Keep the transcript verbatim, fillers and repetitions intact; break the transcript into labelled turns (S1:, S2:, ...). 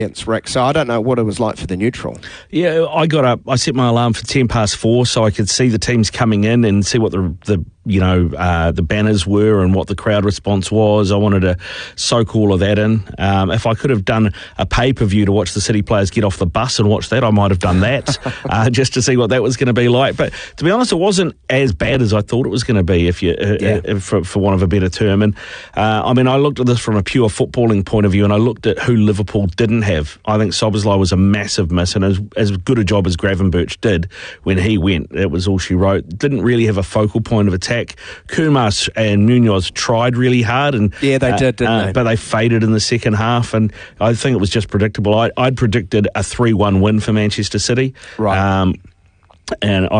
S1: against Rick, so I don't know what it was like for the neutral.
S2: Yeah, I got up, I set my alarm for ten past four so I could see the teams coming in and see what the, the you know, uh, the banners were and what the crowd response was. I wanted to soak all of that in. Um, if I could have done a pay-per-view to watch the City players get off the bus and watch that, I might have done that uh, just to see what that was going to be like. But to be honest, it wasn't as bad as I thought it was going to be, if you, uh,
S1: yeah.
S2: uh, for, for want of a better term. And uh, I mean, I looked at this from a pure footballing point of view, and I looked at who Liverpool didn't have. I think Szoboszlai was a massive miss, and as, as good a job as Gravenberch did when he went, that was all she wrote. Didn't really have a focal point of attack. Kumas and Munoz tried really hard, and
S1: yeah, they
S2: uh,
S1: did, didn't
S2: uh,
S1: they?
S2: But they faded in the second half, and I think it was just predictable. I, I'd predicted a three one win for Manchester City,
S1: right?
S2: Um, and I